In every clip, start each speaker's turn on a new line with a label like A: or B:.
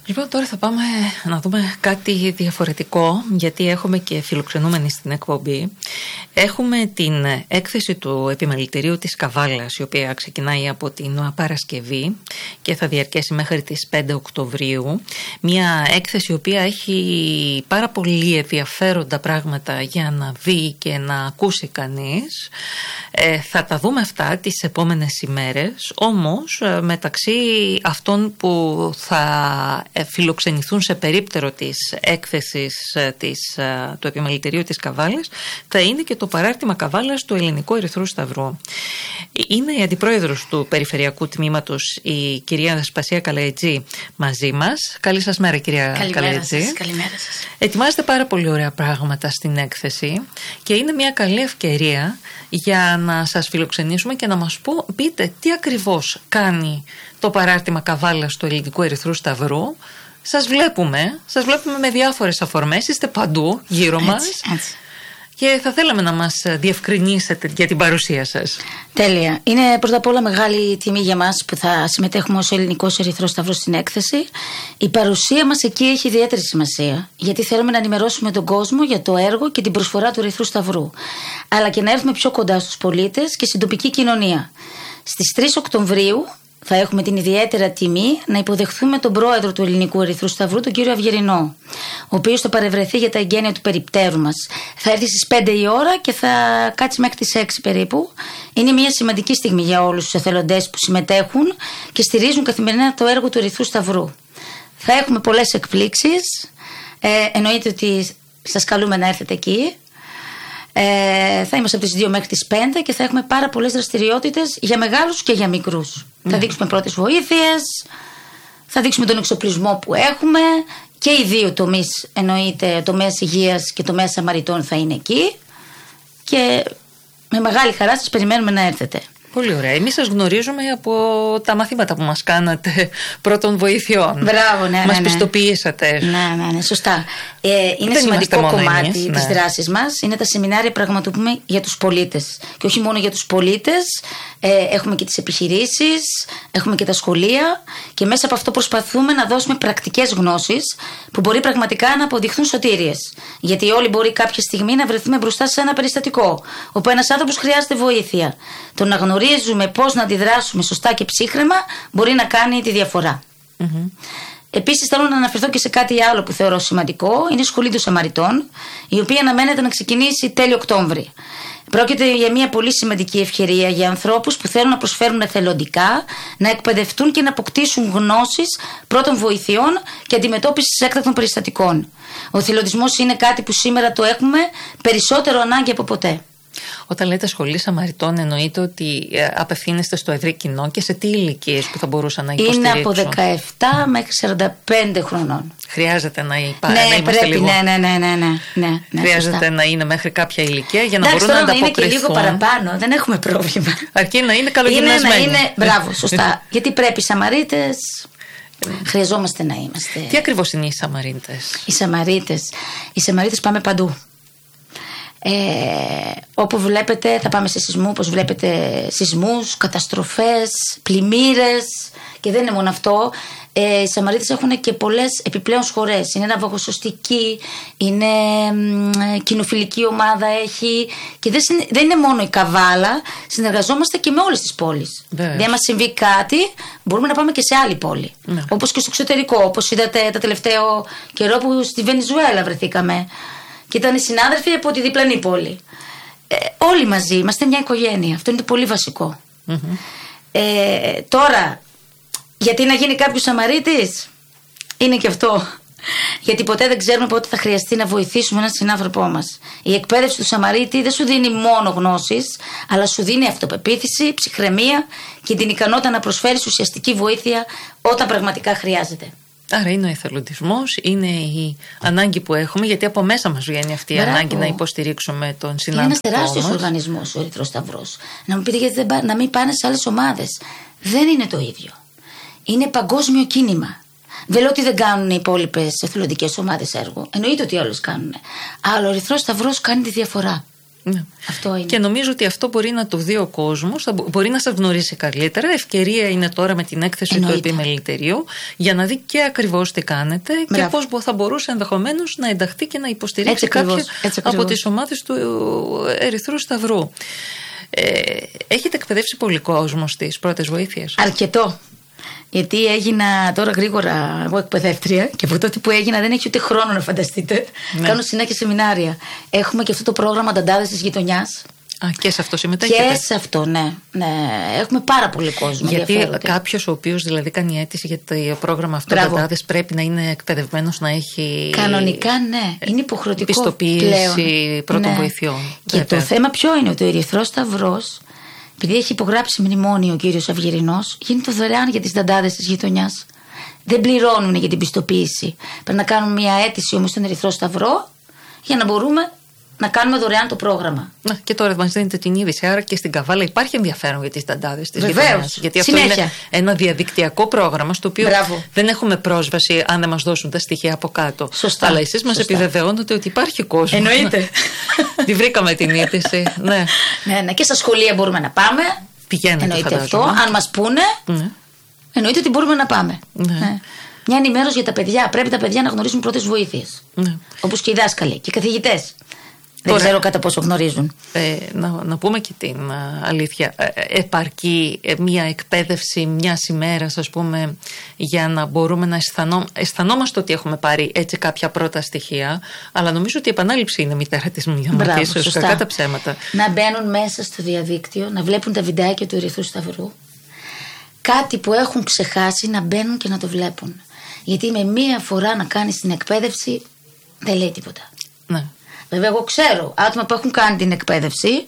A: Λοιπόν, τώρα θα πάμε να δούμε κάτι διαφορετικό, γιατί έχουμε και φιλοξενούμενοι στην εκπομπή. Έχουμε την έκθεση του Επιμελητηρίου της Καβάλας, η οποία ξεκινάει από την Παρασκευή και θα διαρκέσει μέχρι τις 5 Οκτωβρίου. Μια έκθεση η οποία έχει πάρα πολύ ενδιαφέροντα πράγματα για να δει και να ακούσει κανείς. Θα τα δούμε αυτά τις επόμενες ημέρες, όμως μεταξύ αυτών που θα φιλοξενηθούν σε περίπτερο της έκθεσης του Επιμελητηρίου της Καβάλας θα είναι και το παράρτημα Καβάλας του Ελληνικού Ερυθρού Σταυρού. Είναι η αντιπρόεδρος του Περιφερειακού Τμήματος, η κυρία Δασπασία Καλαϊτζή, μαζί μας. Καλή σας μέρα, κυρία Καλαϊτζή.
B: Καλημέρα σας.
A: Ετοιμάζετε πάρα πολύ ωραία πράγματα στην έκθεση και είναι μια καλή ευκαιρία για να σας φιλοξενήσουμε και να μας πείτε τι ακριβώς κάνει το παράρτημα Καβάλας του Ελληνικού Ερυθρού Σταυρού. Σας βλέπουμε με διάφορες αφορμές, είστε παντού γύρω μας.
B: Έτσι.
A: Και θα θέλαμε να μας διευκρινίσετε για την παρουσία σας.
B: Τέλεια. Είναι πρώτα απ' όλα μεγάλη τιμή για μας που θα συμμετέχουμε ως Ελληνικός Ερυθρός Σταυρός στην έκθεση. Η παρουσία μας εκεί έχει ιδιαίτερη σημασία, γιατί θέλουμε να ενημερώσουμε τον κόσμο για το έργο και την προσφορά του Ερυθρού Σταυρού, αλλά και να έρθουμε πιο κοντά στους πολίτες και στην τοπική κοινωνία. Στις 3 Οκτωβρίου θα έχουμε την ιδιαίτερα τιμή να υποδεχθούμε τον πρόεδρο του Ελληνικού Ερυθρού Σταυρού, τον κύριο Αυγερινό, ο οποίος θα παρευρεθεί για τα εγγένεια του περιπτέρου μας. Θα έρθει στις 5 η ώρα και θα κάτσει μέχρι τις 6 περίπου. Είναι μια σημαντική στιγμή για όλους τους εθελοντές που συμμετέχουν και στηρίζουν καθημερινά το έργο του Ερυθρού Σταυρού. Θα έχουμε πολλές εκπλήξεις. Εννοείται ότι σας καλούμε να έρθετε εκεί. Θα είμαστε από τις 2 μέχρι τις 5 και θα έχουμε πάρα πολλές δραστηριότητες για μεγάλους και για μικρούς. Θα δείξουμε πρώτες βοήθειες, θα δείξουμε τον εξοπλισμό που έχουμε και οι δύο τομείς, εννοείται τομέας υγείας και τομέας Σαμαριτών θα είναι εκεί και με μεγάλη χαρά σας περιμένουμε να έρθετε.
A: Πολύ ωραία. Εμείς σας γνωρίζουμε από τα μαθήματα που μας κάνατε πρώτων βοηθειών.
B: Μπράβο, ναι.
A: Μας πιστοποιήσατε.
B: Ναι, σωστά. Είναι σημαντικό κομμάτι της δράσης μας. Είναι τα σεμινάρια πραγματοποιούμε για τους πολίτες. Και όχι μόνο για τους πολίτες. Έχουμε και τις επιχειρήσεις, έχουμε και τα σχολεία. Και μέσα από αυτό προσπαθούμε να δώσουμε πρακτικές γνώσεις που μπορεί πραγματικά να αποδειχθούν σωτήριες. Γιατί όλοι μπορεί κάποια στιγμή να βρεθούμε μπροστά σε ένα περιστατικό όπου ένας άνθρωπος χρειάζεται βοήθεια. Το να γνωρίζουμε πώς να αντιδράσουμε σωστά και ψύχραιμα μπορεί να κάνει τη διαφορά. Επίσης θέλω να αναφερθώ και σε κάτι άλλο που θεωρώ σημαντικό. Είναι η Σχολή των Σαμαριτών, η οποία αναμένεται να ξεκινήσει τέλειο Οκτώβρη. Πρόκειται για μια πολύ σημαντική ευκαιρία για ανθρώπους που θέλουν να προσφέρουν εθελοντικά, να εκπαιδευτούν και να αποκτήσουν γνώσεις πρώτων βοηθειών και αντιμετώπισης έκτακτων περιστατικών. Ο εθελοντισμός είναι κάτι που σήμερα το έχουμε περισσότερο ανάγκη από ποτέ.
A: Όταν λέτε Σχολή Σαμαριτών, εννοείται ότι απευθύνεστε στο ευρύ κοινό και σε τι ηλικίες που θα μπορούσαν να υποστηρίξουν?
B: Είναι από 17 μέχρι 45 χρονών.
A: Χρειάζεται να είμαστε λίγο.
B: Ναι.
A: Χρειάζεται
B: σωστά.
A: να είναι μέχρι κάποια ηλικία για να μπορούν να ανταποκριθούν.
B: Είναι και λίγο παραπάνω, δεν έχουμε πρόβλημα.
A: Αρκεί να είναι καλογυμνασμένοι.
B: Μπράβο, σωστά. Γιατί πρέπει οι Σαμαρίτες. Χρειαζόμαστε να είμαστε.
A: Τι ακριβώς είναι οι Σαμαρίτες?
B: Οι Σαμαρίτες πάμε παντού. Όπου βλέπετε θα πάμε σε σεισμού, όπως βλέπετε σεισμούς, καταστροφές, πλημμύρες και δεν είναι μόνο αυτό. Οι Σαμαρίτες έχουν και πολλές επιπλέον σχορές. Είναι ναυαγοσωστική, είναι κοινοφιλική ομάδα έχει και δεν είναι μόνο η Καβάλα, συνεργαζόμαστε και με όλες τις πόλεις. Δηλαδή αν μας συμβεί κάτι μπορούμε να πάμε και σε άλλη πόλη, όπως και στο εξωτερικό, όπως είδατε τα τελευταίο καιρό που στη Βενεζουέλα βρεθήκαμε και ήταν συνάδελφοι από τη διπλανή πόλη. Όλοι μαζί, είμαστε μια οικογένεια. Αυτό είναι το πολύ βασικό. Τώρα, γιατί να γίνει κάποιος Σαμαρίτης, είναι και αυτό. Γιατί ποτέ δεν ξέρουμε πότε θα χρειαστεί να βοηθήσουμε έναν συνάνθρωπό μας. Η εκπαίδευση του Σαμαρίτη δεν σου δίνει μόνο γνώσεις, αλλά σου δίνει αυτοπεποίθηση, ψυχραιμία και την ικανότητα να προσφέρεις ουσιαστική βοήθεια όταν πραγματικά χρειάζεται.
A: Άρα είναι ο εθελοντισμός, είναι η ανάγκη που έχουμε, γιατί από μέσα μας βγαίνει αυτή η ανάγκη να υποστηρίξουμε τον συνάνθρωπό μας.
B: Είναι ένας τεράστιος οργανισμός ο Ερυθρός Σταυρός. Να μου πείτε γιατί να μην πάνε σε άλλες ομάδες. Δεν είναι το ίδιο. Είναι παγκόσμιο κίνημα. Δεν λέω ότι δεν κάνουν οι υπόλοιπες εθελοντικές ομάδες έργο. Εννοείται ότι όλες κάνουν. Αλλά ο Ερυθρός Σταυρός κάνει τη διαφορά.
A: Ναι.
B: Αυτό είναι.
A: Και νομίζω ότι αυτό μπορεί να το δει ο κόσμος, μπορεί να σας γνωρίσει καλύτερα. Ευκαιρία είναι τώρα με την έκθεση του επιμελητηρίου για να δει και ακριβώς τι κάνετε. Μπράβο. Και πώς θα μπορούσε ενδεχομένως να ενταχθεί και να υποστηρίξει κάποια από τις ομάδες του Ερυθρού Σταυρού. Έχετε εκπαιδεύσει πολύ κόσμο στις πρώτες βοήθειες?
B: Αρκετό. Γιατί έγινα τώρα γρήγορα εγώ εκπαιδεύτρια και από τότε που έγινα δεν έχει ούτε χρόνο να φανταστείτε. Ναι. Κάνω συνέχεια σεμινάρια. Έχουμε και αυτό το πρόγραμμα Νταντάδες της Γειτονιάς.
A: Και σε αυτό συμμετέχετε?
B: Και σε αυτό, ναι. Έχουμε πάρα πολύ κόσμο.
A: Γιατί κάποιος ο οποίος δηλαδή κάνει αίτηση για το πρόγραμμα αυτό Νταντάδες πρέπει να είναι εκπαιδευμένος, να έχει.
B: Κανονικά, ναι. Είναι υποχρεωτικό.
A: Πιστοποίηση πρώτων βοηθειών.
B: Και το θέμα ποιο είναι? Ότι ο Ερυθρός Σταυρός, επειδή έχει υπογράψει μνημόνιο ο κύριος Αυγερινός, γίνεται δωρεάν για τις Νταντάδες της Γειτονιάς. Δεν πληρώνουν για την πιστοποίηση. Πρέπει να κάνουν μια αίτηση όμως στον Ερυθρό Σταυρό για να μπορούμε να κάνουμε δωρεάν το πρόγραμμα.
A: Και τώρα μας δίνετε την είδηση. Άρα και στην Καβάλα υπάρχει ενδιαφέρον για τις Νταντάδες της
B: Γειτονιάς.
A: Γιατί αυτό είναι ένα διαδικτυακό πρόγραμμα στο οποίο δεν έχουμε πρόσβαση αν δεν μας δώσουν τα στοιχεία από κάτω.
B: Σωστά.
A: Αλλά εσείς μας επιβεβαιώνετε ότι υπάρχει κόσμο.
B: Εννοείται.
A: Τη βρήκαμε την είδηση. Ναι.
B: Ναι, και στα σχολεία μπορούμε να πάμε.
A: Πηγαίνετε,
B: εννοείται αυτό. Αν μας πούνε, εννοείται ότι μπορούμε να πάμε. Ναι. Μια ενημέρωση για τα παιδιά. Πρέπει τα παιδιά να γνωρίζουν πρώτες βοήθειες. Ναι. Όπως και οι δάσκαλοι και οι καθηγητές. Δεν ξέρω κατά πόσο γνωρίζουν.
A: Να πούμε και την αλήθεια. Επαρκεί μια εκπαίδευση μιας ημέρας, ας πούμε, για να μπορούμε να αισθανόμαστε ότι έχουμε πάρει έτσι κάποια πρώτα στοιχεία. Αλλά νομίζω ότι η επανάληψη είναι μητέρα της μαθήσεως, κακά τα ψέματα.
B: Να μπαίνουν μέσα στο διαδίκτυο, να βλέπουν τα βιντεάκια του Ερυθρού Σταυρού. Κάτι που έχουν ξεχάσει να μπαίνουν και να το βλέπουν. Γιατί με μία φορά να κάνεις την εκπαίδευση δεν λέει τίποτα.
A: Ναι.
B: Βέβαια, εγώ ξέρω άτομα που έχουν κάνει την εκπαίδευση,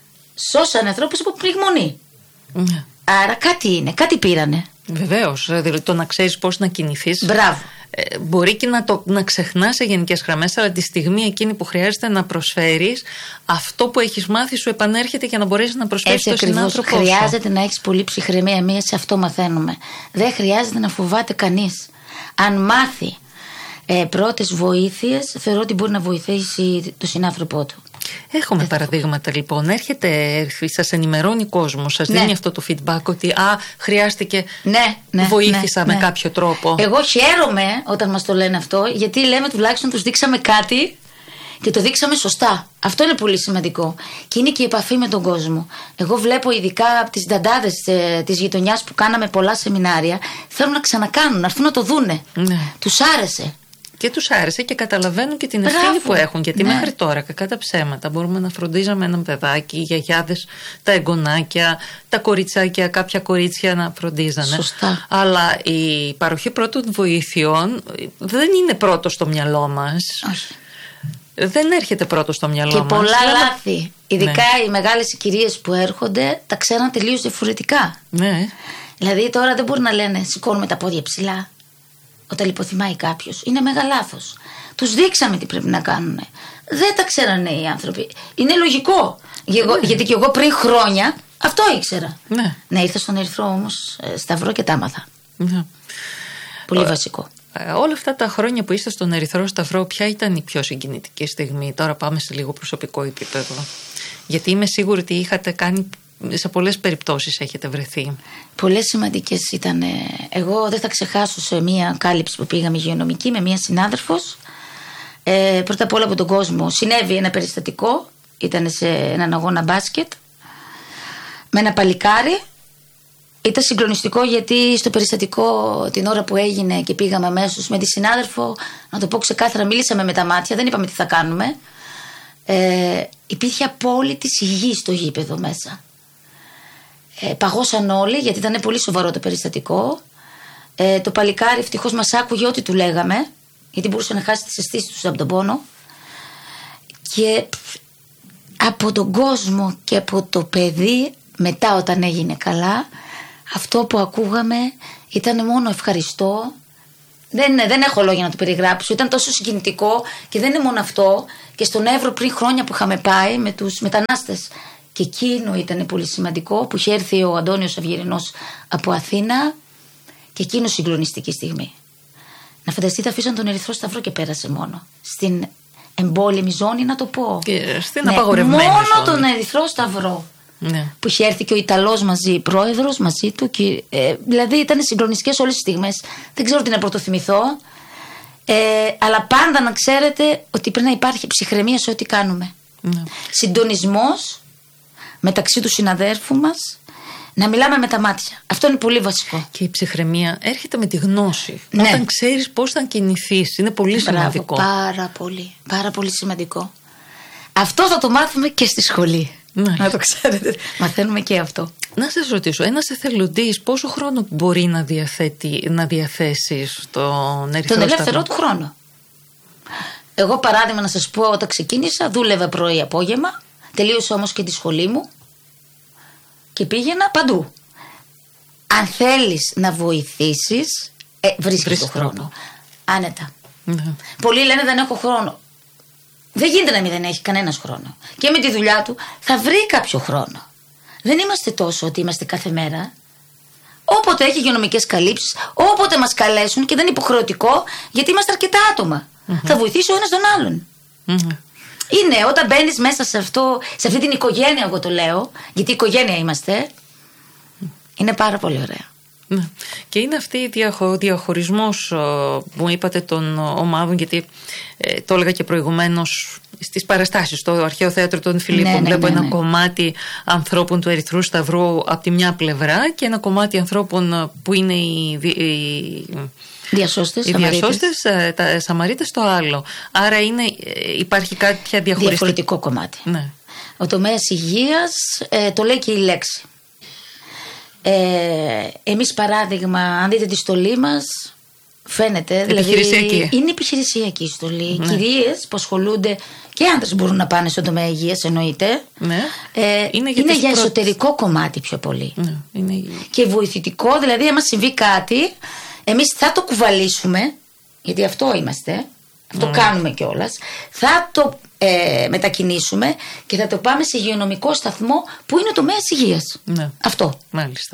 B: σώσαν ανθρώπους από πνιγμονή.
A: Ναι.
B: Άρα κάτι είναι, κάτι πήρανε.
A: Βεβαίως. Δηλαδή το να ξέρεις πώς να κινηθείς.
B: Μπράβο.
A: Μπορεί και να ξεχνάς σε γενικές γραμμές, αλλά τη στιγμή εκείνη που χρειάζεται να προσφέρεις, αυτό που έχεις μάθει σου επανέρχεται για να μπορέσεις να προσφέρεις στον συνάνθρωπό σου.
B: Χρειάζεται να έχεις πολύ ψυχραιμία. Εμείς σε αυτό μαθαίνουμε. Δεν χρειάζεται να φοβάται κανείς. Αν μάθει πρώτες βοήθειες, θεωρώ ότι μπορεί να βοηθήσει τον συνάνθρωπό του.
A: Έχουμε παραδείγματα λοιπόν. Σας ενημερώνει κόσμος, σας δίνει αυτό το feedback ότι χρειάστηκε, βοήθησα με κάποιο τρόπο.
B: Εγώ χαίρομαι όταν μας το λένε αυτό, γιατί λέμε τουλάχιστον τους δείξαμε κάτι και το δείξαμε σωστά. Αυτό είναι πολύ σημαντικό. Και είναι και η επαφή με τον κόσμο. Εγώ βλέπω ειδικά από τις Νταντάδες της γειτονιάς που κάναμε πολλά σεμινάρια, θέλουν να ξανακάνουν, να έρθουν να το δούνε. Ναι. Τους άρεσε.
A: Και τους άρεσε και καταλαβαίνουν και την ευθύνη που έχουν. Γιατί μέχρι τώρα, κακά τα ψέματα, μπορούμε να φροντίζαμε ένα παιδάκι, οι γιαγιάδες, τα εγγονάκια, τα κοριτσάκια, κάποια κορίτσια να φροντίζανε.
B: Σωστά.
A: Αλλά η παροχή πρώτων βοηθειών δεν είναι πρώτο στο μυαλό μας.
B: Όχι.
A: Δεν έρχεται πρώτο στο μυαλό μας.
B: Και πολλά λάθη. Ειδικά οι μεγάλες κυρίες που έρχονται τα ξέραν τελείως διαφορετικά.
A: Ναι.
B: Δηλαδή τώρα δεν μπορεί να λένε σηκώνουμε τα πόδια ψηλά όταν λιποθυμάει κάποιος. Είναι μεγάλο λάθος. Τους δείξαμε τι πρέπει να κάνουν. Δεν τα ξέρανε οι άνθρωποι. Είναι λογικό. Γιατί και εγώ πριν χρόνια αυτό ήξερα. Ναι, ήρθα στον Ερυθρό όμως Σταυρό και τα άμαθα. Ναι. Πολύ βασικό.
A: Όλα αυτά τα χρόνια που είστε στον Ερυθρό Σταυρό, ποια ήταν η πιο συγκινητική στιγμή? Τώρα πάμε σε λίγο προσωπικό επίπεδο. Γιατί είμαι σίγουρη ότι είχατε κάνει, σε πολλές περιπτώσεις έχετε βρεθεί.
B: Πολλές σημαντικές ήταν. Εγώ δεν θα ξεχάσω σε μία κάλυψη που πήγαμε υγειονομική με μία συνάδελφος. Πρώτα απ' όλα από τον κόσμο συνέβη ένα περιστατικό. Ήταν σε έναν αγώνα μπάσκετ με ένα παλικάρι. Ήταν συγκλονιστικό γιατί στο περιστατικό την ώρα που έγινε και πήγαμε αμέσως με τη συνάδελφο, να το πω ξεκάθαρα, μίλησαμε με τα μάτια, δεν είπαμε τι θα κάνουμε. Υπήρχε απόλυτη σιγή στο γήπεδο μέσα. Παγώσαν όλοι γιατί ήταν πολύ σοβαρό το περιστατικό. Το παλικάρι ευτυχώς μας άκουγε ό,τι του λέγαμε, γιατί μπορούσε να χάσει τις αισθήσεις του από τον πόνο. Και από τον κόσμο και από το παιδί, μετά όταν έγινε καλά, αυτό που ακούγαμε ήταν μόνο ευχαριστώ. Δεν έχω λόγια να το περιγράψω. Ήταν τόσο συγκινητικό και δεν είναι μόνο αυτό. Και στον Εύρο πριν χρόνια που είχαμε πάει με τους μετανάστες. Και εκείνο ήταν πολύ σημαντικό που είχε έρθει ο Αντώνιος Αυγερινός από Αθήνα. Και εκείνο συγκλονιστική στιγμή. Να φανταστείτε, αφήσαν τον Ερυθρό Σταυρό και πέρασε μόνο. Στην εμπόλεμη ζώνη, να το πω.
A: Και στην απαγορευμένη
B: μόνο
A: ζώνη.
B: τον Ερυθρό Σταυρό.
A: Ναι.
B: Που είχε έρθει και ο Ιταλός μαζί, πρόεδρος μαζί του. Και, δηλαδή ήταν συγκλονιστικές όλες τις στιγμές. Δεν ξέρω τι να πρωτοθυμηθώ. Αλλά πάντα να ξέρετε ότι πρέπει να υπάρχει ψυχραιμία σε ό,τι κάνουμε.
A: Ναι.
B: Συντονισμός μεταξύ του συναδέρφου μας. Να μιλάμε με τα μάτια. Αυτό είναι πολύ βασικό.
A: Και η ψυχραιμία έρχεται με τη γνώση.
B: Ναι.
A: Όταν ξέρεις πώς θα κινηθείς. Είναι πολύ σημαντικό.
B: Πάρα πολύ. Πάρα πολύ σημαντικό. Αυτό θα το μάθουμε και στη σχολή.
A: Ναι.
B: Να το ξέρετε. Μαθαίνουμε και αυτό.
A: Να σας ρωτήσω, ένας εθελοντής πόσο χρόνο μπορεί να διαθέσει στον Ερυθρό
B: Τον ελεύθερο
A: Σταυρό?
B: του χρόνο. Εγώ παράδειγμα να σας πω, όταν ξεκίνησα δούλευα πρωί-απόγευμα. Τελείωσα όμως και τη σχολή μου και πήγαινα παντού. Αν θέλεις να βοηθήσεις, βρίσκεις τον χρόνο. Άνετα.
A: Ναι.
B: Πολλοί λένε δεν έχω χρόνο. Δεν γίνεται να μην δεν έχει κανένας χρόνο. Και με τη δουλειά του θα βρει κάποιο χρόνο. Δεν είμαστε τόσο ότι είμαστε κάθε μέρα. Όποτε έχει υγειονομικές καλύψεις, όποτε μας καλέσουν, και δεν είναι υποχρεωτικό, γιατί είμαστε αρκετά άτομα. Θα βοηθήσει ο ένας τον άλλον. Είναι όταν μπαίνεις μέσα σε αυτή την οικογένεια, εγώ το λέω, γιατί οικογένεια είμαστε, είναι πάρα πολύ ωραία.
A: Ναι. Και είναι αυτή ο διαχωρισμός που είπατε των ομάδων, γιατί το έλεγα και προηγουμένως στις παραστάσεις στο Αρχαίο Θέατρο των Φιλίππων. Βλέπω ένα κομμάτι ανθρώπων του Ερυθρού Σταυρού από τη μια πλευρά και ένα κομμάτι ανθρώπων που είναι οι διασώστες, τα Σαμαρίτες στο άλλο. Άρα υπάρχει κάποια
B: διαφορετικό κομμάτι.
A: Ναι.
B: Ο τομέας υγείας, το λέει και η λέξη. Εμείς παράδειγμα, αν δείτε τη στολή μας, φαίνεται, δηλαδή είναι επιχειρησιακή η στολή. Ναι. Κυρίες που ασχολούνται, και άντρες μπορούν να πάνε στον τομέα υγείας, εννοείται. Ναι. Είναι για εσωτερικό κομμάτι πιο πολύ. Ναι. Και βοηθητικό, δηλαδή άμα συμβεί κάτι, εμείς θα το κουβαλήσουμε, γιατί αυτό είμαστε, αυτό κάνουμε κιόλας, θα το μετακινήσουμε και θα το πάμε σε υγειονομικό σταθμό που είναι ο τομέας υγείας. Ναι. Αυτό.
A: Μάλιστα.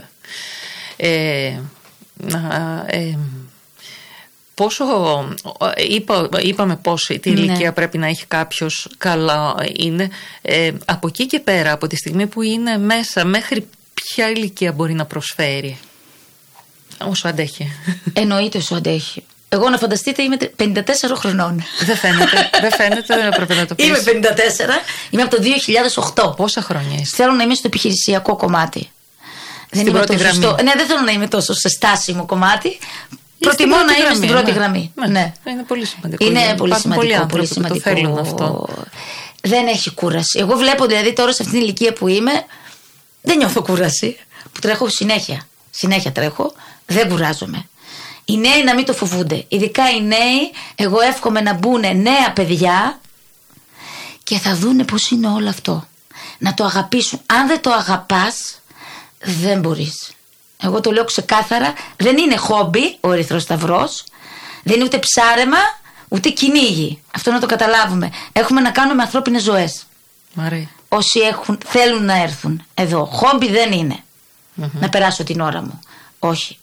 A: Είπαμε πόσο τη ηλικία πρέπει να έχει κάποιος, καλά είναι. Από εκεί και πέρα, από τη στιγμή που είναι μέσα, μέχρι ποια ηλικία μπορεί να προσφέρει? Όσο αντέχει. Εννοείται
B: όσο αντέχει. Εγώ να φανταστείτε είμαι 54 χρονών.
A: Δεν φαίνεται, δεν πρέπει να το πεις.
B: Είμαι 54, είμαι από το 2008.
A: Πόσα χρόνια είστε?
B: Θέλω να είμαι στο επιχειρησιακό κομμάτι.
A: Στην πρώτη γραμμή.
B: Ναι, δεν θέλω να είμαι τόσο σε στάσιμο κομμάτι. Προτιμώ να είμαι στην πρώτη γραμμή.
A: Ναι. Είναι πολύ σημαντικό.
B: Είναι πολύ σημαντικό. Πολύ σημαντικό.
A: Το θέλουν αυτό.
B: Δεν έχει κούραση. Εγώ βλέπω δηλαδή τώρα σε αυτήν την ηλικία που είμαι, δεν νιώθω κούραση. Που τρέχω συνέχεια. Συνέχεια τρέχω. Δεν κουράζομαι. Οι νέοι να μην το φοβούνται. Ειδικά οι νέοι, εγώ εύχομαι να μπουν νέα παιδιά και θα δούνε πώς είναι όλο αυτό. Να το αγαπήσουν. Αν δεν το αγαπάς, δεν μπορείς. Εγώ το λέω ξεκάθαρα, δεν είναι χόμπι ο Ερυθρός Σταυρός, δεν είναι ούτε ψάρεμα, ούτε κυνήγι. Αυτό να το καταλάβουμε. Έχουμε να κάνουμε με ανθρώπινες ζωές.
A: Μαρή.
B: Όσοι θέλουν να έρθουν εδώ. Χόμπι δεν είναι. Να περάσω την ώρα μου. Όχι.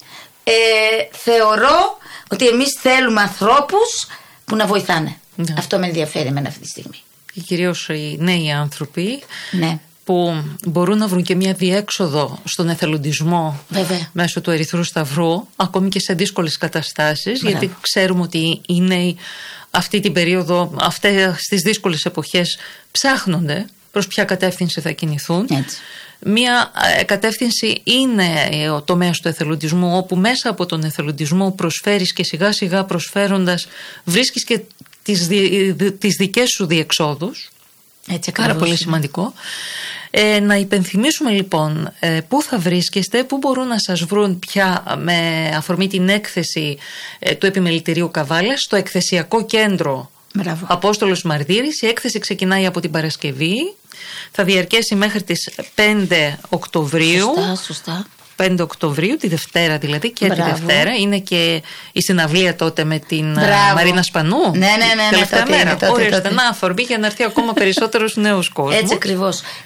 B: Θεωρώ ότι εμείς θέλουμε ανθρώπους που να βοηθάνε. Αυτό με ενδιαφέρει εμένα αυτή τη στιγμή.
A: Και κυρίως οι νέοι άνθρωποι που μπορούν να βρουν και μια διέξοδο στον εθελοντισμό.
B: Βέβαια.
A: Μέσω του Ερυθρού Σταυρού, ακόμη και σε δύσκολες καταστάσεις. Γιατί ξέρουμε ότι οι νέοι αυτή την περίοδο, αυτές τις δύσκολες εποχές, ψάχνονται προς ποια κατεύθυνση θα κινηθούν.
B: Έτσι.
A: Μία κατεύθυνση είναι ο τομέας του εθελοντισμού, όπου μέσα από τον εθελοντισμό προσφέρεις και σιγά σιγά προσφέροντας βρίσκεις και τις δικές σου διεξόδους.
B: Έτσι,
A: πάρα πολύ σημαντικό. Να υπενθυμίσουμε λοιπόν πού θα βρίσκεστε, πού μπορούν να σας βρουν πια με αφορμή την έκθεση του Επιμελητηρίου Καβάλας στο εκθεσιακό κέντρο.
B: Μπράβο.
A: Απόστολος Μαρτύρης. Η έκθεση ξεκινάει από την Παρασκευή. Θα διαρκέσει μέχρι τις 5 Οκτωβρίου.
B: Σωστά.
A: 5 Οκτωβρίου, τη Δευτέρα δηλαδή, και τη Δευτέρα. Είναι και η συναυλία τότε με την Μαρίνα Σπανού.
B: Ναι.
A: Τελευταία μέρα. Ορίστε, να αφορμή για να έρθει ακόμα περισσότερος νέος κόσμος.
B: Έτσι ακριβώς.